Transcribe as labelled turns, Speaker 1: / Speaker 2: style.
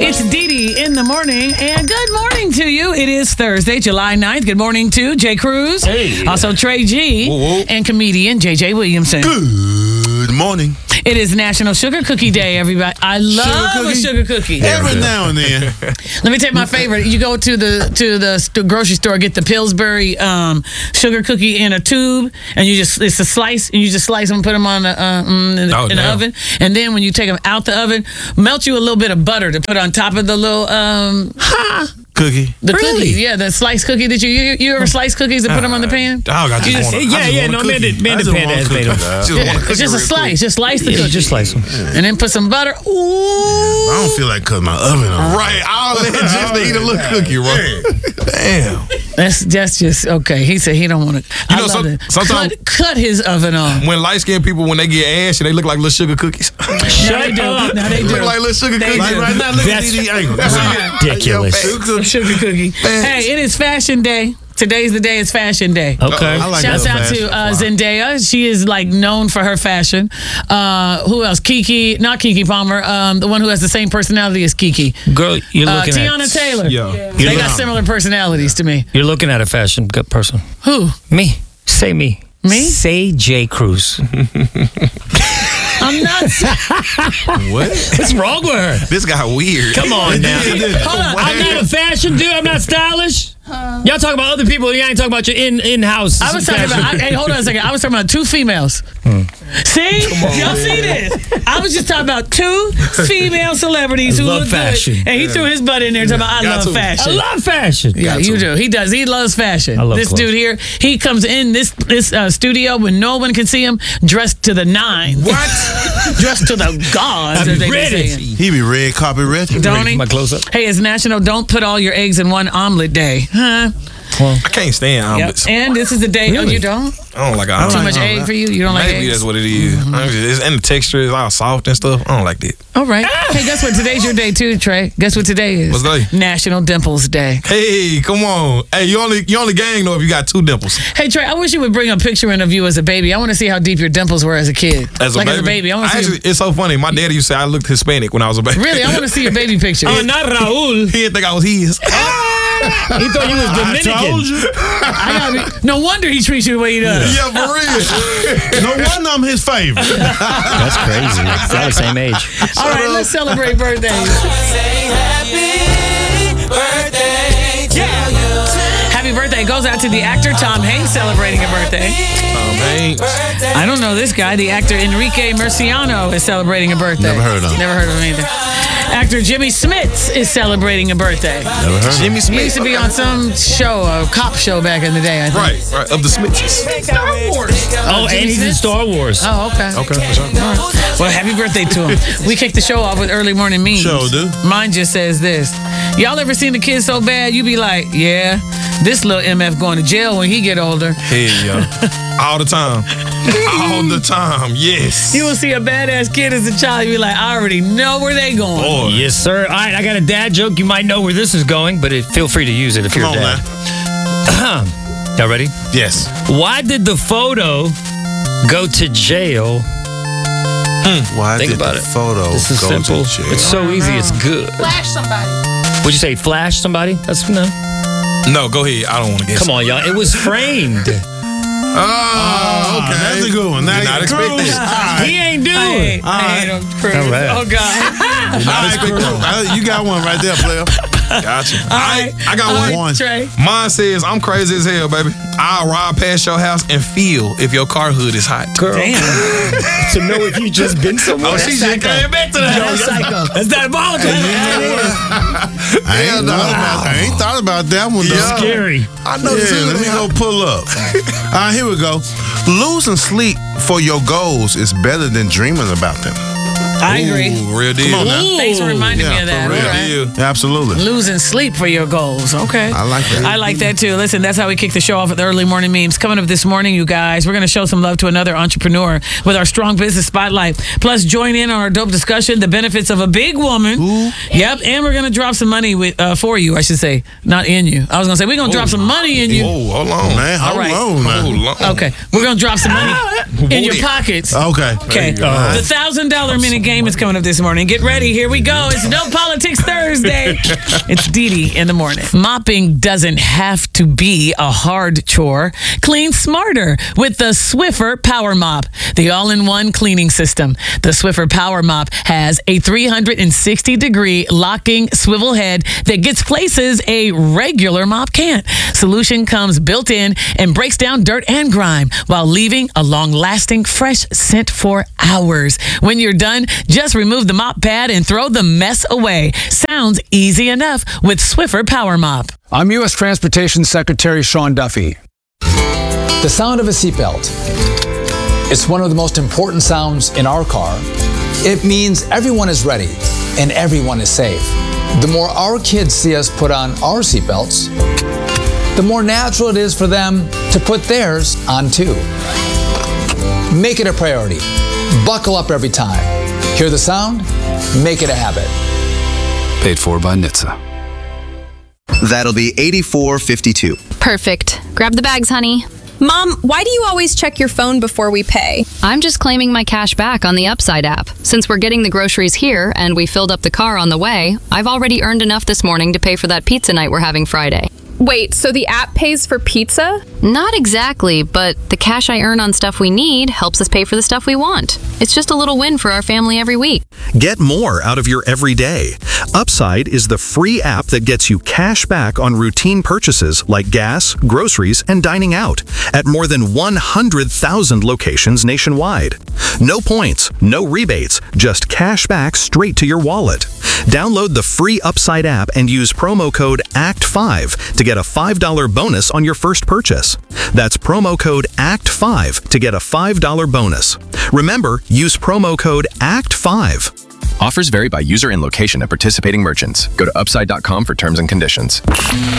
Speaker 1: It's Dee Dee in the morning, and good morning to you. It is Thursday, July 9th. Good morning to Jay Cruz.
Speaker 2: Hey.
Speaker 1: Also Trey G.
Speaker 3: Whoa.
Speaker 1: And comedian JJ Williamson.
Speaker 3: Good morning.
Speaker 1: It is National Sugar Cookie Day, everybody. I love a sugar cookie.
Speaker 3: Every now and then.
Speaker 1: Let me take my favorite. You go to the grocery store, get the Pillsbury sugar cookie in a tube, and it's a slice, and you just slice them and put them on in the oven. And then when you take them out the oven, melt you a little bit of butter to put on top of the little
Speaker 3: Cookie.
Speaker 1: the cookie. Yeah, the sliced cookie that you ever slice cookies and put them on the pan?
Speaker 3: I just want
Speaker 1: It's just a slice. Just slice the cookie.
Speaker 2: Just slice them.
Speaker 1: And then put some butter. Ooh.
Speaker 3: I don't feel like cutting my oven on. Right. I'll let just to eat a little cookie, right? Damn.
Speaker 1: That's just okay. He said he don't want to. I love it.
Speaker 3: Sometimes
Speaker 1: cut his oven on.
Speaker 3: when light-skinned people, when they get ashy, they look like little sugar cookies.
Speaker 1: Shut up. Now they do.
Speaker 3: Look like little sugar
Speaker 1: They
Speaker 3: cookies.
Speaker 1: do.
Speaker 3: Right now, look at
Speaker 2: That's
Speaker 3: the angle.
Speaker 2: ridiculous.
Speaker 1: Sugar cookie. Hey, it is fashion day. Today's the day. It's fashion day.
Speaker 2: Okay.
Speaker 3: I like
Speaker 1: Shouts
Speaker 3: that
Speaker 1: out to
Speaker 3: fashion.
Speaker 1: Zendaya. She is like known for her fashion. Who else? Not Keke Palmer. The one who has the same personality as Keke.
Speaker 2: Girl, you're looking
Speaker 1: Tiana
Speaker 2: at
Speaker 1: Taylor.
Speaker 3: Yeah.
Speaker 1: They got similar personalities to me.
Speaker 2: You're looking at a fashion good person.
Speaker 1: Who?
Speaker 2: Me. Say me.
Speaker 1: Me?
Speaker 2: Say Jay Cruz.
Speaker 1: I'm not.
Speaker 3: What?
Speaker 2: What's wrong with her?
Speaker 3: This got weird.
Speaker 2: Come on now.
Speaker 1: Hold on.
Speaker 2: I'm not a fashion dude. I'm not stylish. Y'all talking about other people. You ain't talking about your in-house.
Speaker 1: I was talking about. Hey, hold on a second. I was talking about two females. See? Y'all see this? I was just talking about two female celebrities who
Speaker 2: love
Speaker 1: look
Speaker 2: fashion.
Speaker 1: good. And he threw his butt in there talking about, I
Speaker 3: Got
Speaker 1: love
Speaker 3: to.
Speaker 1: fashion.
Speaker 2: I love fashion.
Speaker 1: Yeah, you do. He does. He loves fashion.
Speaker 2: I love
Speaker 1: this
Speaker 2: clothes.
Speaker 1: dude here. He comes in this studio when no one can see him, dressed to the nines.
Speaker 3: What?
Speaker 1: Dressed to the gods, as they be
Speaker 2: ready.
Speaker 1: saying.
Speaker 3: He be red carpet ready.
Speaker 1: Don't he?
Speaker 2: My close up.
Speaker 1: Hey, it's National Don't Put All Your Eggs in One Omelet Day. Huh?
Speaker 3: I can't stand
Speaker 1: Yep.
Speaker 3: omelets.
Speaker 1: And this is the day. Oh,
Speaker 2: Really?
Speaker 1: you don't?
Speaker 3: I don't like omelets.
Speaker 1: Too much egg for you? You don't like
Speaker 3: Maybe
Speaker 1: eggs?
Speaker 3: that's what it is. And the texture is all soft and stuff. I don't like that.
Speaker 1: All right. Hey, guess what? Today's your day too, Trey. Guess what today is?
Speaker 3: What's today?
Speaker 1: National Dimples Day.
Speaker 3: Hey, come on. Hey, you only gang though if you got two dimples.
Speaker 1: Hey, Trey, I wish you would bring a picture in of you as a baby. I want to see how deep your dimples were as a kid.
Speaker 3: As a baby.
Speaker 1: I want to see.
Speaker 3: Actually, it's so funny. My daddy used to say I looked Hispanic when I was a baby.
Speaker 1: Really, I want to see your baby picture.
Speaker 2: Oh, not Raul.
Speaker 3: He didn't think I was his.
Speaker 2: He thought you was Dominican.
Speaker 1: No wonder he treats you the way he does.
Speaker 3: Yeah, for real.
Speaker 4: No wonder I'm his favorite.
Speaker 2: That's crazy. They're the same age.
Speaker 1: All right, let's celebrate birthdays. Happy birthday goes out to the actor Tom Hanks celebrating a birthday. I don't know this guy. The actor Enrique Murciano is celebrating a birthday.
Speaker 3: Never heard of him.
Speaker 1: Never heard of him either. Actor Jimmy Smits is celebrating a birthday.
Speaker 3: Never heard of
Speaker 1: He
Speaker 3: Jimmy
Speaker 1: used
Speaker 3: Smith.
Speaker 1: to be on some show, a cop show back in the day, I think.
Speaker 3: Right. Of the Smiths.
Speaker 2: Oh, and he's in Star Wars.
Speaker 1: Oh, okay.
Speaker 3: Okay, for sure.
Speaker 1: Well, happy birthday to him. We kicked the show off with early morning memes.
Speaker 4: Sure do.
Speaker 1: Mine just says this. Y'all ever seen the kid so bad, you be like, yeah, this little MF going to jail when he get older.
Speaker 3: Hey, yo. All the time. All the time, yes.
Speaker 1: You will see a badass kid as a child, you be like, I already know where they going.
Speaker 3: Boy.
Speaker 2: Yes, sir. All right, I got a dad joke. You might know where this is going, but feel free to use it if you're a
Speaker 4: Come on,
Speaker 2: dad. Y'all ready?
Speaker 3: Yes.
Speaker 2: Why did the photo go to jail?
Speaker 3: Why
Speaker 2: Think
Speaker 3: did
Speaker 2: about
Speaker 3: the
Speaker 2: it.
Speaker 3: photo
Speaker 2: This is
Speaker 3: go
Speaker 2: simple.
Speaker 3: to jail?
Speaker 2: It's so easy. It's good.
Speaker 5: Flash somebody.
Speaker 2: Would you say flash somebody? That's no.
Speaker 3: No, go ahead. I don't want to guess.
Speaker 2: Come on, y'all. It was framed.
Speaker 3: Oh, okay.
Speaker 4: That's a good one.
Speaker 3: Did not expect
Speaker 4: Cruz.
Speaker 3: that.
Speaker 2: He ain't do
Speaker 1: I
Speaker 2: it.
Speaker 1: hate him, Cruz.
Speaker 2: All right.
Speaker 1: Oh, God.
Speaker 3: Did not expect that.
Speaker 4: You got one right there, player.
Speaker 3: Gotcha.
Speaker 1: All right.
Speaker 3: I got
Speaker 1: All right,
Speaker 3: one.
Speaker 1: Trey.
Speaker 3: Mine says, I'm crazy as hell, baby. I'll ride past your house and feel if your car hood is hot.
Speaker 2: Girl,
Speaker 1: Damn.
Speaker 2: to know if you just been somewhere.
Speaker 3: Oh, she just came back to that.
Speaker 1: That's psycho.
Speaker 2: That's diabolical.
Speaker 4: I ain't thought about that one, though.
Speaker 3: Yeah.
Speaker 2: Scary.
Speaker 3: I know this
Speaker 4: Yeah, let me go pull up. All right, here we go. Losing sleep for your goals is better than dreaming about them.
Speaker 1: I agree.
Speaker 3: Ooh, real deal.
Speaker 4: Come on now.
Speaker 1: Thanks for reminding me
Speaker 4: Yeah,
Speaker 1: of that.
Speaker 4: for real.
Speaker 1: All right.
Speaker 3: Real deal.
Speaker 4: Absolutely.
Speaker 1: Losing sleep for your goals. Okay.
Speaker 4: I like that.
Speaker 1: I like that too. Listen, that's how we kick the show off with the early morning memes. Coming up this morning, you guys, we're going to show some love to another entrepreneur with our strong business spotlight. Plus, join in on our dope discussion, the benefits of a big woman.
Speaker 4: Ooh.
Speaker 1: Yep. And we're going to drop some money for you, I should say. Not in you. I was going to say, we're going to drop some money in you.
Speaker 3: Oh, hold on.
Speaker 4: Man, hold
Speaker 1: right.
Speaker 4: on now.
Speaker 3: Hold on.
Speaker 1: Okay. We're going to drop some money in your
Speaker 3: Booty.
Speaker 1: pockets.
Speaker 4: Okay.
Speaker 1: Okay. The $1,000 mini game game is coming up this morning. Get ready. Here we go. It's No Politics Thursday. It's Dee Dee in the morning. Mopping doesn't have to be a hard chore. Clean smarter with the Swiffer Power Mop, the all-in-one cleaning system. The Swiffer Power Mop has a 360-degree locking swivel head that gets places a regular mop can't. Solution comes built in and breaks down dirt and grime while leaving a long-lasting fresh scent for hours. When you're done, just remove the mop pad and throw the mess away. Sounds easy enough with Swiffer Power Mop.
Speaker 5: I'm U.S. Transportation Secretary Sean Duffy. The sound of a seatbelt. It's one of the most important sounds in our car. It means everyone is ready and everyone is safe. The more our kids see us put on our seatbelts, the more natural it is for them to put theirs on too. Make it a priority. Buckle up every time. Hear the sound? Make it a habit.
Speaker 6: Paid for by NHTSA.
Speaker 7: That'll be $84.52.
Speaker 8: Perfect. Grab the bags, honey.
Speaker 9: Mom, why do you always check your phone before we pay?
Speaker 8: I'm just claiming my cash back on the Upside app. Since we're getting the groceries here and we filled up the car on the way, I've already earned enough this morning to pay for that pizza night we're having Friday.
Speaker 9: Wait, so the app pays for pizza?
Speaker 8: Not exactly, but the cash I earn on stuff we need helps us pay for the stuff we want. It's just a little win for our family every week.
Speaker 10: Get more out of your everyday. Upside is the free app that gets you cash back on routine purchases like gas, groceries, and dining out at more than 100,000 locations nationwide. No points, no rebates, just cash back straight to your wallet. Download the free Upside app and use promo code ACT5 to get a $5 bonus on your first purchase. That's promo code ACT5 to get a $5 bonus. Remember, use promo code ACT5.
Speaker 6: Offers vary by user and location at participating merchants. Go to upside.com for terms and conditions.